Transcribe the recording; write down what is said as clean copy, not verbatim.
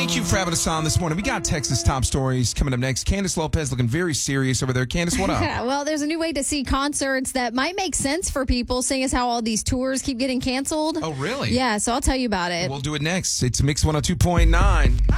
Thank you for having us on this morning. We got Texas top stories coming up next. Candace Lopez looking very serious over there. Candace, what up? Well, there's a new way to see concerts that might make sense for people, seeing as how all these tours keep getting canceled. Oh, really? Yeah, so I'll tell you about it. We'll do it next. It's Mix 102.9.